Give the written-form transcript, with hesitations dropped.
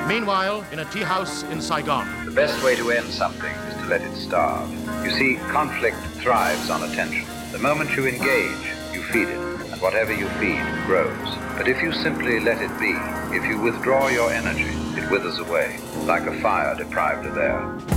Meanwhile, in a tea house in Saigon. The best way to end something is to let it starve. You see, conflict thrives on attention. The moment you engage, you feed it, and whatever you feed grows. But if you simply let it be, if you withdraw your energy, it withers away, like a fire deprived of air.